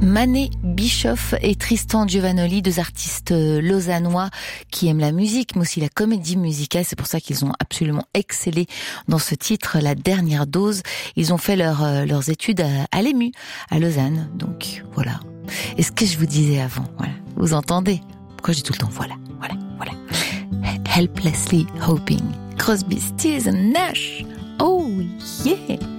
Mané Bischoff et Tristan Giovanoli, deux artistes lausannois qui aiment la musique, mais aussi la comédie musicale. C'est pour ça qu'ils ont absolument excellé dans ce titre, La Dernière Dose. Ils ont fait leurs études à l'EMU, à Lausanne. Donc, voilà. Et ce que je vous disais avant, voilà. Vous entendez? Pourquoi je dis tout le temps voilà. Helplessly Hoping. Crosby, Stills and Nash. Oh yeah!